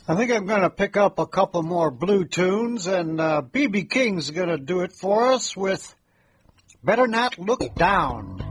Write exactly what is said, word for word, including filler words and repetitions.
I think I'm going to pick up a couple more blue tunes, and uh, B B King's going to do it for us with Better Not Look Down.